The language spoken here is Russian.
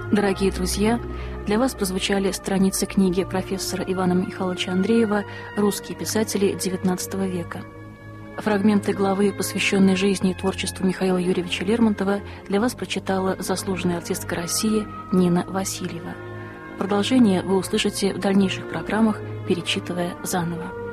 Дорогие друзья, для вас прозвучали страницы книги профессора Ивана Михайловича Андреева «Русские писатели XIX века». Фрагменты главы, посвященной жизни и творчеству Михаила Юрьевича Лермонтова, для вас прочитала заслуженная артистка России Нина Васильева. Продолжение вы услышите в дальнейших программах, перечитывая заново.